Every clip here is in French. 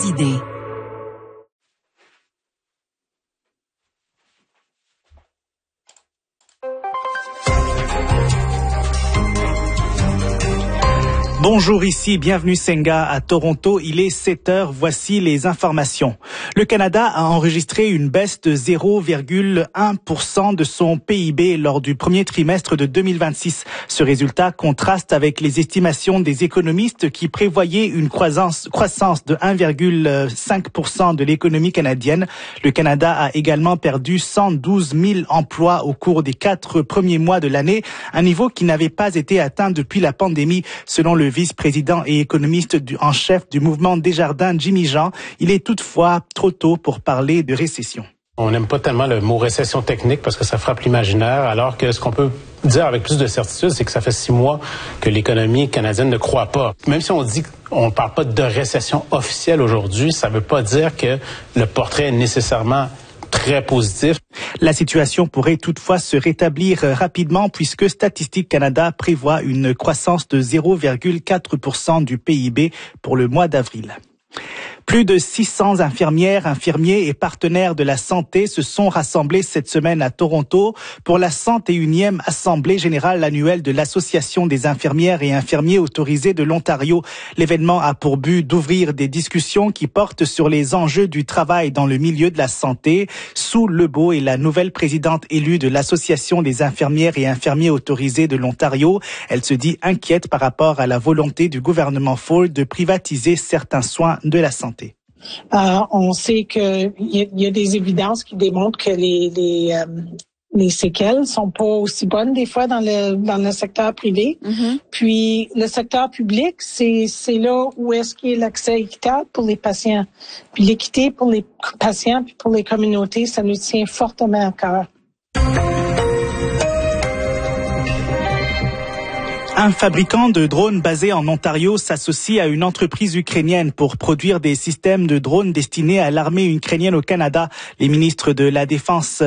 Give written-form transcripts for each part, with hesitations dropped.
vos idées. Bonjour, ici, bienvenue Senga à Toronto. Il est 7h, voici les informations. Le Canada a enregistré une baisse de 0,1% de son PIB lors du premier trimestre de 2026. Ce résultat contraste avec les estimations des économistes qui prévoyaient une croissance de 1,5% de l'économie canadienne. Le Canada a également perdu 112 000 emplois au cours des 4 premiers mois de l'année, un niveau qui n'avait pas été atteint depuis la pandémie, selon le vice-président et économiste en chef du mouvement Desjardins, Jimmy Jean. Il est toutefois trop tôt pour parler de récession. On n'aime pas tellement le mot récession technique parce que ça frappe l'imaginaire, alors que ce qu'on peut dire avec plus de certitude, c'est que ça fait 6 mois que l'économie canadienne ne croît pas. Même si on dit qu'on ne parle pas de récession officielle aujourd'hui, ça ne veut pas dire que le portrait est nécessairement très positif. La situation pourrait toutefois se rétablir rapidement puisque Statistique Canada prévoit une croissance de 0,4% du PIB pour le mois d'avril. Plus de 600 infirmières, infirmiers et partenaires de la santé se sont rassemblés cette semaine à Toronto pour la 101e Assemblée générale annuelle de l'Association des infirmières et infirmiers autorisés de l'Ontario. L'événement a pour but d'ouvrir des discussions qui portent sur les enjeux du travail dans le milieu de la santé. Sue Lebeau est la nouvelle présidente élue de l'Association des infirmières et infirmiers autorisés de l'Ontario. Elle se dit inquiète par rapport à la volonté du gouvernement Ford de privatiser certains soins de la santé. On sait qu'il y a des évidences qui démontrent que les séquelles sont pas aussi bonnes des fois dans le secteur privé. Mm-hmm. Puis le secteur public, c'est là où est-ce qu'il y a l'accès équitable pour les patients. Puis l'équité pour les patients puis pour les communautés, ça nous tient fortement à cœur. Un fabricant de drones basé en Ontario s'associe à une entreprise ukrainienne pour produire des systèmes de drones destinés à l'armée ukrainienne au Canada. Les ministres de la Défense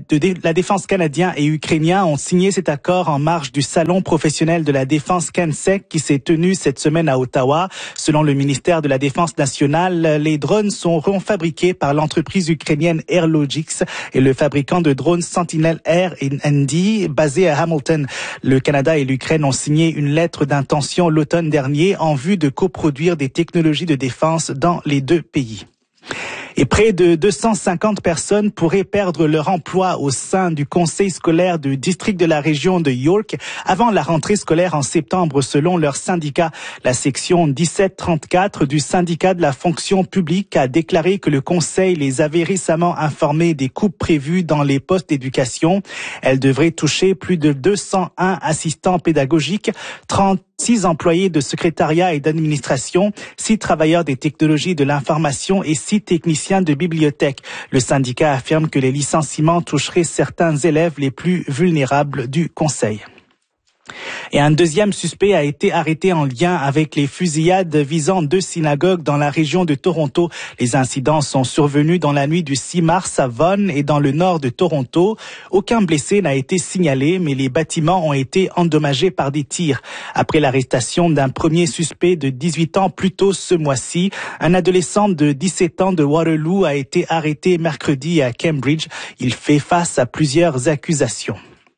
canadien et ukrainien ont signé cet accord en marge du Salon professionnel de la Défense CanSec qui s'est tenu cette semaine à Ottawa. Selon le ministère de la Défense nationale, les drones seront fabriqués par l'entreprise ukrainienne Airlogics et le fabricant de drones Sentinel Air & basé à Hamilton. Le Canada et l'Ukraine ont signé une lettre d'intention l'automne dernier en vue de coproduire des technologies de défense dans les deux pays. Et près de 250 personnes pourraient perdre leur emploi au sein du conseil scolaire du district de la région de York avant la rentrée scolaire en septembre selon leur syndicat. La section 1734 du syndicat de la fonction publique a déclaré que le conseil les avait récemment informés des coupes prévues dans les postes d'éducation. Elle devrait toucher plus de 201 assistants pédagogiques, 36 employés de secrétariat et d'administration, 6 travailleurs des technologies de l'information et 6 techniciens de bibliothèque. Le syndicat affirme que les licenciements toucheraient certains élèves les plus vulnérables du conseil. Et un deuxième suspect a été arrêté en lien avec les fusillades visant 2 synagogues dans la région de Toronto. Les incidents sont survenus dans la nuit du 6 mars à Vaughan et dans le nord de Toronto. Aucun blessé n'a été signalé, mais les bâtiments ont été endommagés par des tirs. Après l'arrestation d'un premier suspect de 18 ans plus tôt ce mois-ci, un adolescent de 17 ans de Waterloo a été arrêté mercredi à Cambridge. Il fait face à plusieurs accusations.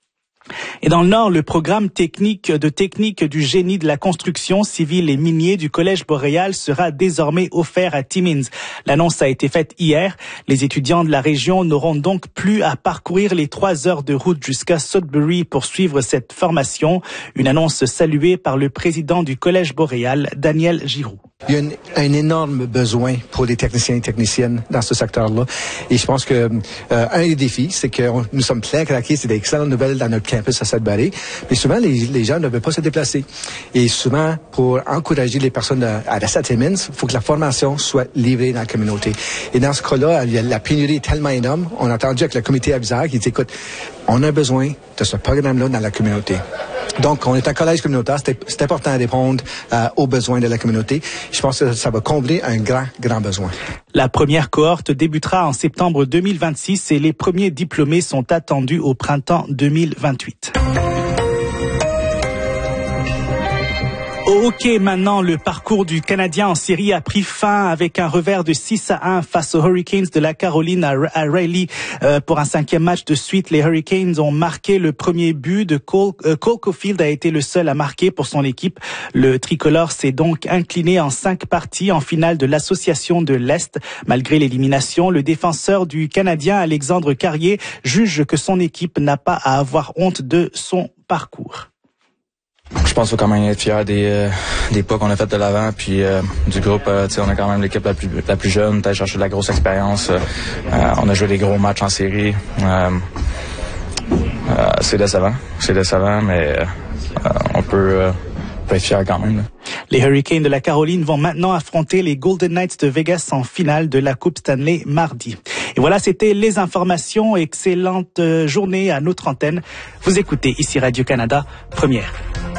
Et dans le Nord, le programme technique du génie de la construction civile et minier du Collège Boréal sera désormais offert à Timmins. L'annonce a été faite hier. Les étudiants de la région n'auront donc plus à parcourir les 3 heures de route jusqu'à Sudbury pour suivre cette formation. Une annonce saluée par le président du Collège Boréal, Daniel Giroux. Il y a un énorme besoin pour les techniciens et techniciennes dans ce secteur-là. Et je pense que un des défis, c'est que nous sommes pleins craqués. C'est d'excellentes nouvelles dans notre campus à Sudbury. Mais souvent, les gens ne veulent pas se déplacer. Et souvent, pour encourager les personnes à rester à Timmins, il faut que la formation soit livrée dans la communauté. Et dans ce cas-là, la pénurie est tellement énorme. On a entendu avec le comité aviseur qui dit, écoute, on a besoin de ce programme-là dans la communauté. Donc, on est un collège communautaire. C'est important de répondre aux besoins de la communauté. Je pense que ça va combler un grand besoin. La première cohorte débutera en septembre 2026 et les premiers diplômés sont attendus au printemps 2028. Au hockey, maintenant, le parcours du Canadien en série a pris fin avec un revers de 6-1 face aux Hurricanes de la Caroline à Raleigh. Pour un 5e match de suite, les Hurricanes ont marqué le premier but de Cole Caulfield a été le seul à marquer pour son équipe. Le tricolore s'est donc incliné en 5 parties en finale de l'Association de l'Est. Malgré l'élimination, le défenseur du Canadien, Alexandre Carrier, juge que son équipe n'a pas à avoir honte de son parcours. Je pense qu'il faut quand même être fier des pas qu'on a fait de l'avant, puis du groupe. On a quand même l'équipe la plus jeune, peut-être chercher de la grosse expérience. On a joué des gros matchs en série. C'est décevant, mais on peut être fier quand même. Là. Les Hurricanes de la Caroline vont maintenant affronter les Golden Knights de Vegas en finale de la Coupe Stanley mardi. Et voilà, c'était les informations. Excellente journée à notre antenne. Vous écoutez ici Radio-Canada, première.